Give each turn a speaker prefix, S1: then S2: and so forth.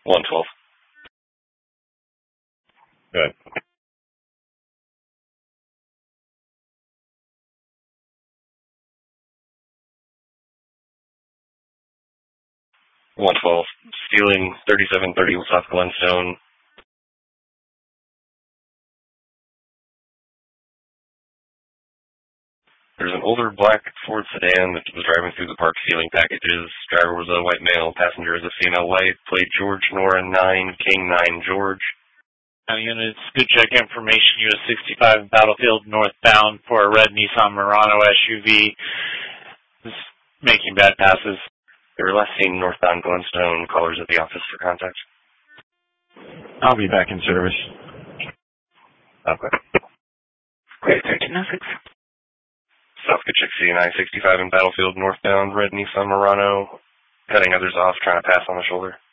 S1: 112.
S2: Good.
S1: 112. Stealing 3730 South Glenstone. There's an older black Ford sedan that was driving through the park stealing packages. Driver was a white male. Passenger is a female white. Plate George Nora 9, King 9 George.
S3: Units, good check information, US 65 Battlefield northbound for a red Nissan Murano SUV. Is making bad passes.
S1: They were last seen northbound Glenstone. Callers at the office for contact.
S2: I'll be back in service.
S1: Okay.
S4: Great, 1306.
S1: South Kachixi, 965 in Battlefield northbound, red Nissan Murano. Cutting others off, trying to pass on the shoulder.